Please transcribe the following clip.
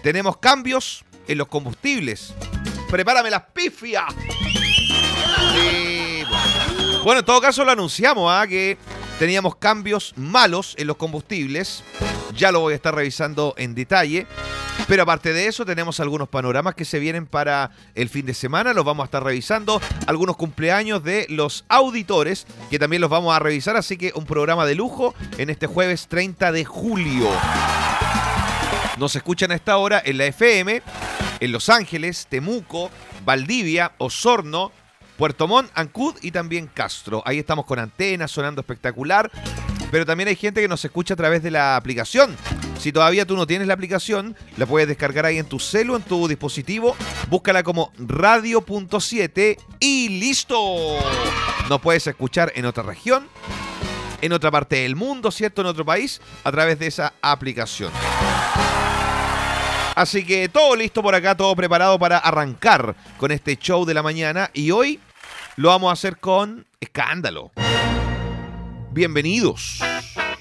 Tenemos cambios en los combustibles. ¡Prepárame las pifias! Sí, bueno, en todo caso lo anunciamos, que teníamos cambios malos en los combustibles. Ya lo voy a estar revisando en detalle. Pero aparte de eso, tenemos algunos panoramas que se vienen para el fin de semana. Los vamos a estar revisando. Algunos cumpleaños de los auditores, que también los vamos a revisar. Así que un programa de lujo en este jueves 30 de julio. Nos escuchan a esta hora en la FM, en Los Ángeles, Temuco, Valdivia, Osorno, Puerto Montt, Ancud y también Castro. Ahí estamos con antenas, sonando espectacular. Pero también hay gente que nos escucha a través de la aplicación. Si todavía tú no tienes la aplicación, la puedes descargar ahí en tu celu, en tu dispositivo. Búscala como Radio.7 y ¡listo! Nos puedes escuchar en otra región, en otra parte del mundo, ¿cierto? En otro país, a través de esa aplicación. Así que todo listo por acá, todo preparado para arrancar con este show de la mañana. Y hoy lo vamos a hacer con escándalo. Bienvenidos.